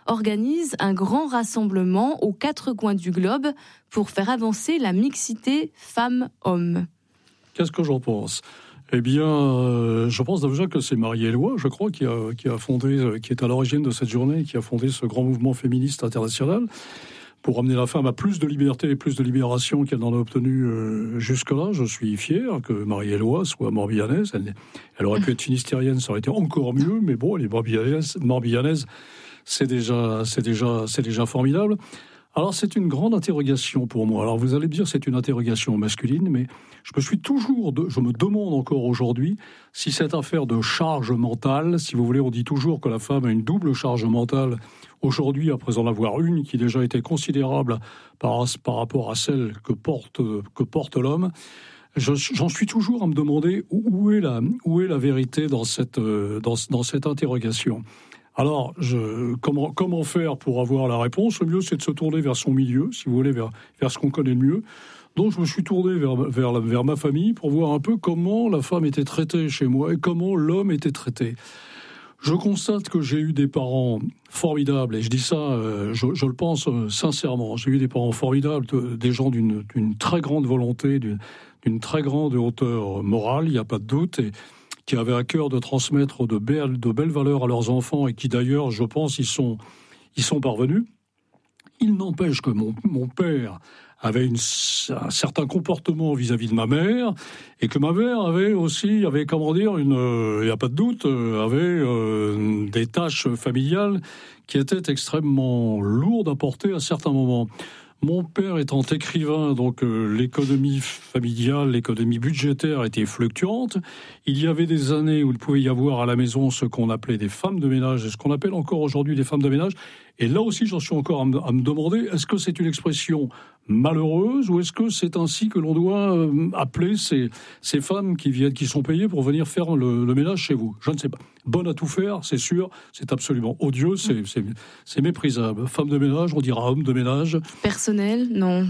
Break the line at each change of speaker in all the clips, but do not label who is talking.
organise un grand rassemblement aux 4 coins du globe pour faire avancer la mixité femmes-hommes.
Qu'est-ce que j'en pense ? Eh bien, je pense déjà que c'est Marie-Éloi, je crois, qui a fondé, qui est à l'origine de cette journée, qui a fondé ce grand mouvement féministe international pour amener la femme à plus de liberté et plus de libération qu'elle n'en a obtenu jusque-là. Je suis fier que Marie-Éloi soit morbihanaise. Elle aurait pu être finistérienne, ça aurait été encore mieux, mais bon, elle est morbihanaise, c'est déjà formidable. Alors, c'est une grande interrogation pour moi. Alors, vous allez me dire, c'est une interrogation masculine, mais je me demande encore aujourd'hui si cette affaire de charge mentale, si vous voulez, on dit toujours que la femme a une double charge mentale. Aujourd'hui, après en avoir une qui déjà était considérable par rapport à celle que porte l'homme, j'en suis toujours à me demander où est la vérité dans cette interrogation. Alors, comment faire pour avoir la réponse ? Le mieux, c'est de se tourner vers son milieu, si vous voulez, vers ce qu'on connaît le mieux. Donc, je me suis tourné vers ma famille pour voir un peu comment la femme était traitée chez moi et comment l'homme était traité. Je constate que j'ai eu des parents formidables, et je dis ça, je le pense sincèrement. J'ai eu des parents formidables, des gens d'une très grande volonté, d'une très grande hauteur morale, il n'y a pas de doute, et qui avaient à cœur de transmettre de belles valeurs à leurs enfants et qui d'ailleurs, je pense, y sont parvenus. Il n'empêche que mon père avait un certain comportement vis-à-vis de ma mère et que ma mère avait, comment dire, il n'y a pas de doute, avait des tâches familiales qui étaient extrêmement lourdes à porter à certains moments. Mon père étant écrivain, donc l'économie familiale, l'économie budgétaire était fluctuante. Il y avait des années où il pouvait y avoir à la maison ce qu'on appelait des femmes de ménage, et ce qu'on appelle encore aujourd'hui des femmes de ménage. Et là aussi, j'en suis encore à me demander, est-ce que c'est une expression malheureuse ou est-ce que c'est ainsi que l'on doit appeler ces femmes qui sont payées pour venir faire le ménage chez vous ? Je ne sais pas. Bonne à tout faire, c'est sûr, c'est absolument odieux, c'est méprisable. Femme de ménage, on dira homme de ménage.
Personnel, non.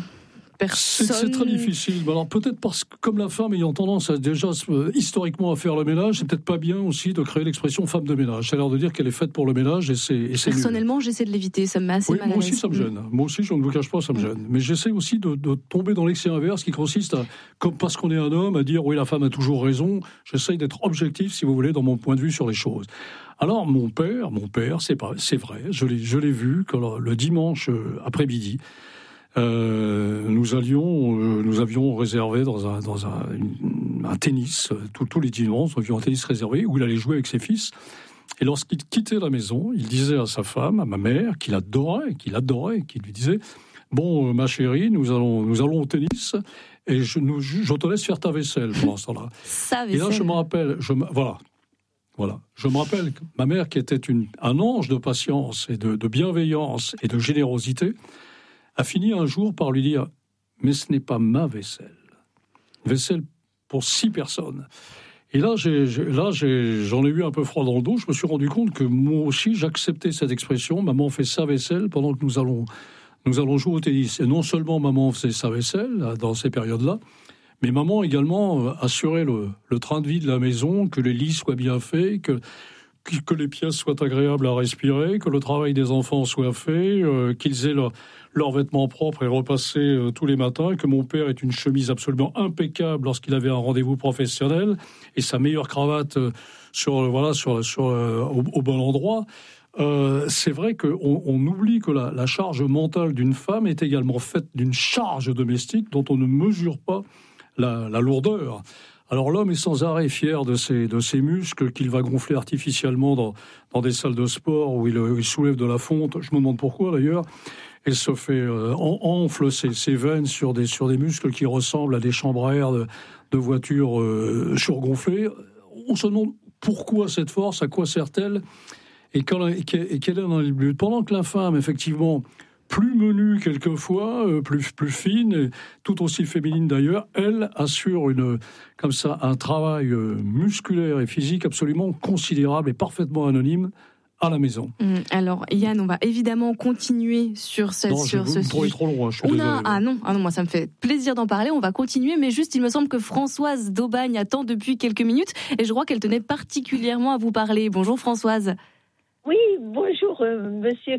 C'est très difficile. Alors peut-être parce que comme la femme ayant tendance historiquement à faire le ménage, c'est peut-être pas bien aussi de créer l'expression femme de ménage. Ça a l'air de dire qu'elle est faite pour le ménage et c'est
personnellement,
nul.
J'essaie de l'éviter, ça me met assez mal à l'aise.
Moi aussi, ça me gêne. Moi aussi, je ne vous cache pas, ça me gêne. Mais j'essaie aussi de tomber dans l'excès inverse qui consiste à, comme parce qu'on est un homme, à dire oui, la femme a toujours raison. J'essaie d'être objectif, si vous voulez, dans mon point de vue sur les choses. Alors mon père, c'est vrai, je l'ai vu le dimanche après-midi. Nous avions réservé dans un tennis, tous les dimanches, nous avions un tennis réservé où il allait jouer avec ses fils. Et lorsqu'il quittait la maison, il disait à sa femme, à ma mère, qu'il adorait, qu'il lui disait « Bon, ma chérie, nous allons au tennis et je te laisse faire ta vaisselle pendant ce temps-là. » Et là, je me rappelle, voilà. Je me rappelle que ma mère, qui était un ange de patience et de bienveillance et de générosité, a fini un jour par lui dire « Mais ce n'est pas ma vaisselle. Vaisselle pour 6 personnes. » Et là, j'en ai eu un peu froid dans le dos. Je me suis rendu compte que moi aussi, j'acceptais cette expression « Maman fait sa vaisselle pendant que nous allons jouer au tennis. » Et non seulement maman faisait sa vaisselle dans ces périodes-là, mais maman également assurait le train de vie de la maison, que les lits soient bien faits, que les pièces soient agréables à respirer, que le travail des enfants soit fait, qu'ils aient leurs vêtements propres et repassés tous les matins, que mon père ait une chemise absolument impeccable lorsqu'il avait un rendez-vous professionnel et sa meilleure cravate au bon endroit. C'est vrai qu'on oublie que la charge mentale d'une femme est également faite d'une charge domestique dont on ne mesure pas la lourdeur. Alors l'homme est sans arrêt fier de ses muscles qu'il va gonfler artificiellement dans des salles de sport où il soulève de la fonte. Je me demande pourquoi d'ailleurs. Et se fait enfle ses veines sur des muscles qui ressemblent à des chambres à air de voitures surgonflées. On se demande pourquoi cette force, à quoi sert-elle et quel est dans le but. Pendant que la femme, effectivement, plus menue quelquefois, plus fine, tout aussi féminine d'ailleurs, elle assure un travail musculaire et physique absolument considérable et parfaitement anonyme à la maison.
Alors Yann, on va évidemment continuer sur ce sujet.
Vous trop long, je suis désolé.
Non, moi ça me fait plaisir d'en parler, on va continuer, mais juste il me semble que Françoise d'Aubagne attend depuis quelques minutes et je crois qu'elle tenait particulièrement à vous parler. Bonjour Françoise.
Oui, bonjour monsieur